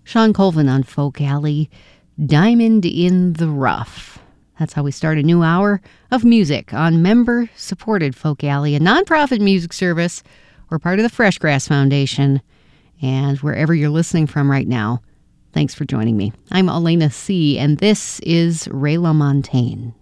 Sean Colvin on Folk Alley, Diamond in the Rough. That's how we start a new hour of music on member-supported Folk Alley, a nonprofit music service. We're part of the Fresh Grass Foundation. And wherever you're listening from right now, thanks for joining me. I'm Elena C., and this is Ray LaMontagne.